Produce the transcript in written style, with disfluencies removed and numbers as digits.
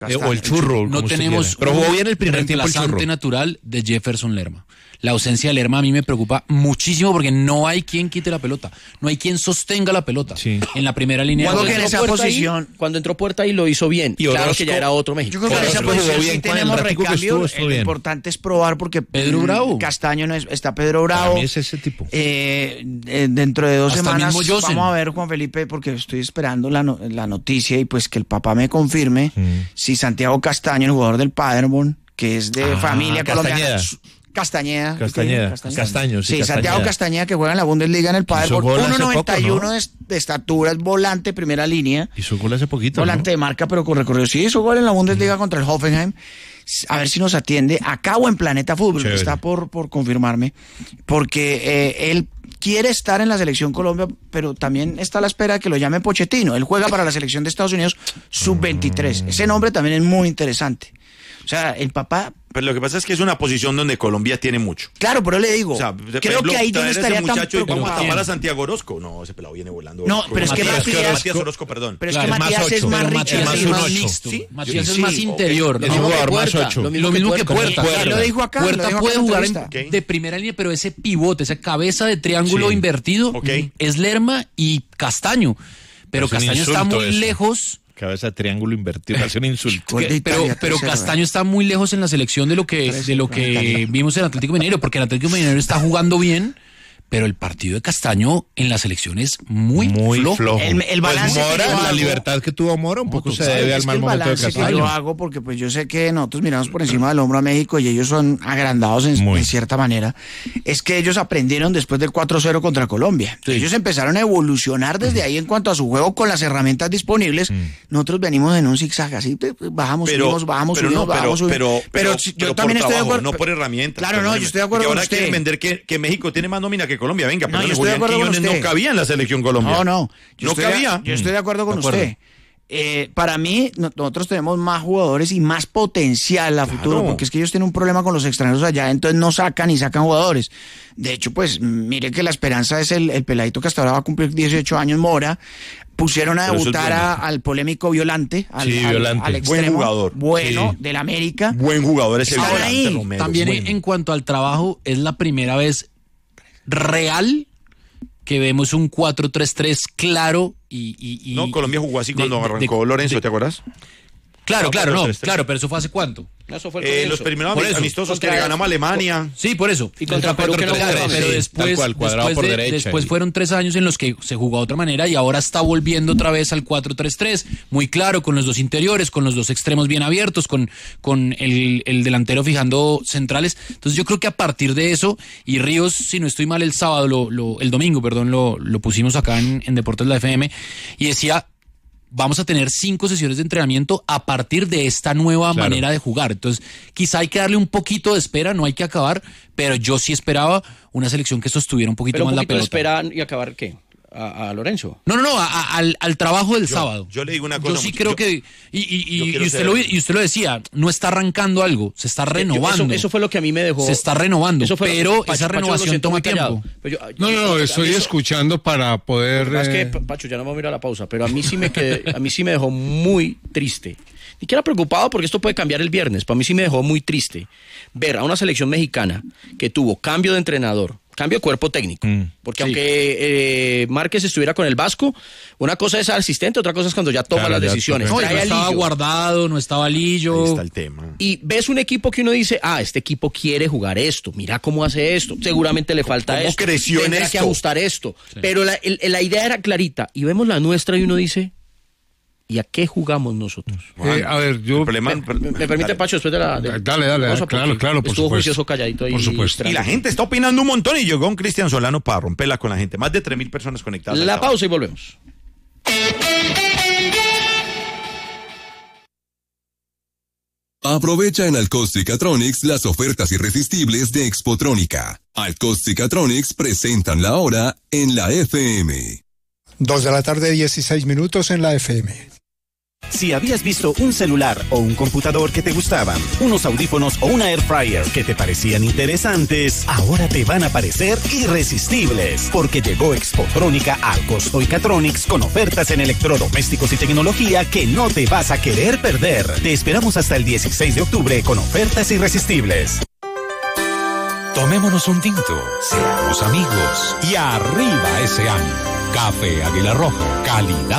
o el Churro. No tenemos pero jugó bien el primer tiempo el Churro. Reemplazante natural de Jefferson Lerma. La ausencia de Lerma a mí me preocupa muchísimo porque no hay quien quite la pelota, no hay quien sostenga la pelota en la primera línea. Cuando entró Puerta ahí lo hizo bien. Y claro que ya era otro México. Yo creo que en esa posición sí tenemos recambio. Lo importante es probar porque Pedro Bravo. Castaño no es, está Pedro Bravo. Para mí es ese tipo. Dentro de 2 semanas vamos a ver, Juan Felipe, porque estoy esperando la noticia y pues que el papá me confirme si Santiago Castaño, el jugador del Paderborn, que es de familia colombiana. Castañeda. Castaño, sí, Santiago Castañeda, que juega en la Bundesliga en el Paderborn, 1.91 ¿no? de estatura, es volante, primera línea. Hizo gol hace poquito, volante de marca, pero con recorrido. Sí, hizo gol en la Bundesliga contra el Hoffenheim. A ver si nos atiende acá o en Planeta Fútbol. Chévere. Está por confirmarme, porque él quiere estar en la selección Colombia, pero también está a la espera de que lo llame Pochettino. Él juega para la selección de Estados Unidos sub-23. Ese nombre también es muy interesante. O sea, el papá... Pero lo que pasa es que es una posición donde Colombia tiene mucho. Claro, pero le digo, o sea, creo que ahí yo no estaría tan preocupado. Vamos a tapar a Santiago Orozco. No, ese pelado viene volando. No, pero es que Matías Orozco, perdón. Pero es que Matías es más rico. Matías es más interior. Es un jugador más 8. Lo mismo que Puerta. Lo dijo acá. Puerta puede jugar de primera línea, pero ese pivote, esa cabeza de triángulo invertido es Lerma y Castaño. Pero Castaño está muy lejos. Cabeza de triángulo invertido, hace un insulto. Pero Castaño está muy lejos en la selección de lo que vimos en Atlético Mineiro, porque el Atlético Mineiro está jugando bien, pero el partido de Castaño en la selección es muy flojo. El balance pues Mora, la libertad que tuvo Mora un poco se debe al mal momento de Castaño. Que yo hago porque pues yo sé que nosotros miramos por encima del hombro a México y ellos son agrandados en cierta manera. Es que ellos aprendieron después del 4-0 contra Colombia. Sí. Ellos empezaron a evolucionar desde ahí en cuanto a su juego con las herramientas disponibles. Nosotros venimos en un zigzag así, bajamos, subimos. Pero yo también estoy de acuerdo. No por herramientas. Claro, no, yo estoy de acuerdo con usted. Ahora quieren vender que México tiene más nómina que Colombia. Venga, pero Julián Quiñones no cabía en la selección Colombia. No cabía. Yo estoy de acuerdo con usted. Para mí, nosotros tenemos más jugadores y más potencial a futuro, porque es que ellos tienen un problema con los extranjeros allá, entonces no sacan jugadores. De hecho, pues, mire que la esperanza es el peladito que hasta ahora va a cumplir 18 años, Mora. Pusieron a debutar al polémico Violante, al extremo, buen jugador, del América. Buen jugador ese Violante, Romero. También en cuanto al trabajo, es la primera vez real que vemos un 4-3-3 claro y no, Colombia jugó así cuando arrancó Lorenzo, ¿te acuerdas? Claro, pero eso fue ¿hace cuánto? Eso fue los primeros amistosos que le ganamos a Alemania. Sí, por eso. Y contra Perú que no jugaba. Pero después fueron 3 años en los que se jugó de otra manera y ahora está volviendo otra vez al 4-3-3, muy claro, con los dos interiores, con los dos extremos bien abiertos, con el delantero fijando centrales. Entonces yo creo que a partir de eso, y Ríos, si no estoy mal, el domingo, lo pusimos acá en Deportes La FM, y decía, vamos a tener 5 sesiones de entrenamiento a partir de esta nueva manera de jugar. Entonces, quizá hay que darle un poquito de espera, no hay que acabar, pero yo sí esperaba una selección que sostuviera un poquito más la pelota. ¿Pero un poquito de espera y acabar qué? ¿A Lorenzo? No, al trabajo del sábado. Yo le digo una cosa. Yo sí creo que... Y usted lo decía, no está arrancando algo, se está renovando. Eso fue lo que a mí me dejó... Se está renovando, pero esa renovación toma tiempo. No, estoy escuchando para poder... Es que, Pacho, ya no vamos a ir a la pausa, pero a mí sí me dejó muy triste. Ni siquiera preocupado porque esto puede cambiar el viernes, pero a mí sí me dejó muy triste ver a una selección mexicana que tuvo cambio de entrenador, cambio de cuerpo técnico, porque aunque Márquez estuviera con el Vasco, una cosa es asistente, otra cosa es cuando ya toma las decisiones. No estaba Guardado, no estaba Lillo. Ahí está el tema. Y ves un equipo que uno dice, este equipo quiere jugar esto, mira cómo hace esto, seguramente le falta esto, tendrá que ajustar esto. Sí. Pero la idea era clarita, y vemos la nuestra y uno dice... ¿Y a qué jugamos nosotros? A ver, yo... ¿Me permite, Pacho, después de la... Dale, claro, por estuvo juicioso, calladito ahí. Por supuesto. Y la gente está opinando un montón y llegó un Cristian Solano para romperla con la gente. Más de 3,000 personas conectadas. La pausa y volvemos. Aprovecha en Alcostica-Tronics las ofertas irresistibles de Expotrónica. Alcostica-Tronics presentan la hora en la FM. 2:16 p.m. en la FM. Si habías visto un celular o un computador que te gustaban, unos audífonos o una air fryer que te parecían interesantes, ahora te van a parecer irresistibles, porque llegó Expotrónica a Costo y Catronics con ofertas en electrodomésticos y tecnología que no te vas a querer perder. Te esperamos hasta el 16 de octubre con ofertas irresistibles. Tomémonos un tinto, seamos amigos y arriba ese año. Café Águila Roja, calidad